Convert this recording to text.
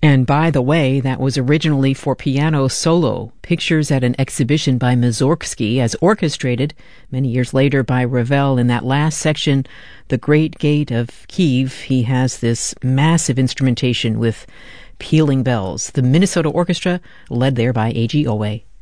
And by the way, that was originally for piano solo, pictures at an exhibition by Mussorgsky as orchestrated many years later by Ravel. In that last section, The Great Gate of Kiev, he has this massive instrumentation with pealing bells. The Minnesota Orchestra, led there by A.G. Owe.